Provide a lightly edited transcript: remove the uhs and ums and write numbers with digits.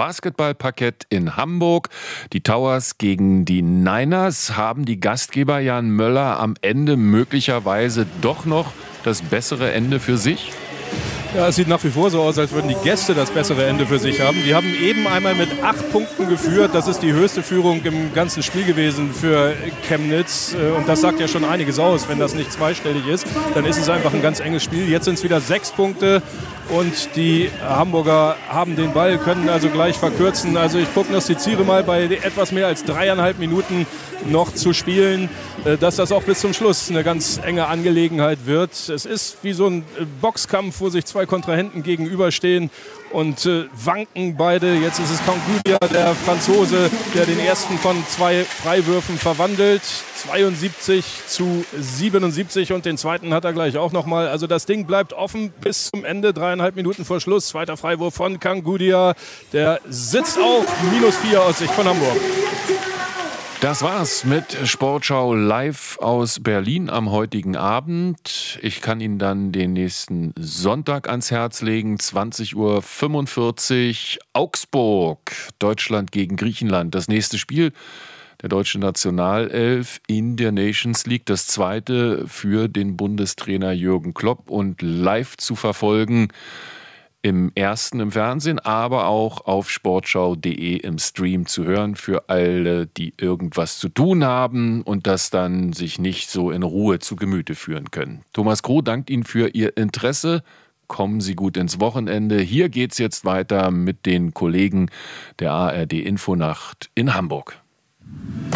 Basketballparkett in Hamburg. Die Towers gegen die Niners. Haben die Gastgeber Jan Möller am Ende möglicherweise doch noch das bessere Ende für sich? Ja, es sieht nach wie vor so aus, als würden die Gäste das bessere Ende für sich haben. Die haben eben einmal mit 8 Punkten geführt. Das ist die höchste Führung im ganzen Spiel gewesen für Chemnitz. Und das sagt ja schon einiges aus. Wenn das nicht zweistellig ist, dann ist es einfach ein ganz enges Spiel. Jetzt sind es wieder 6 Punkte und die Hamburger haben den Ball, können also gleich verkürzen. Also ich prognostiziere mal bei etwas mehr als 3,5 Minuten noch zu spielen, dass das auch bis zum Schluss eine ganz enge Angelegenheit wird. Es ist wie so ein Boxkampf, wo sich 2 Kontrahenten gegenüberstehen und wanken beide. Jetzt ist es Kangudia, der Franzose, der den ersten von 2 Freiwürfen verwandelt. 72-77 und den zweiten hat er gleich auch nochmal. Also das Ding bleibt offen bis zum Ende, 3,5 Minuten vor Schluss. Zweiter Freiwurf von Kangudia. Der sitzt auch, -4 aus Sicht von Hamburg. Das war's mit Sportschau live aus Berlin am heutigen Abend. Ich kann Ihnen dann den nächsten Sonntag ans Herz legen, 20:45 Uhr, Augsburg, Deutschland gegen Griechenland. Das nächste Spiel der deutschen Nationalelf in der Nations League, das zweite für den Bundestrainer Jürgen Klopp und live zu verfolgen. Im Fernsehen, aber auch auf sportschau.de im Stream zu hören für alle, die irgendwas zu tun haben und das dann sich nicht so in Ruhe zu Gemüte führen können. Thomas Kroh dankt Ihnen für Ihr Interesse. Kommen Sie gut ins Wochenende. Hier geht's jetzt weiter mit den Kollegen der ARD Infonacht in Hamburg.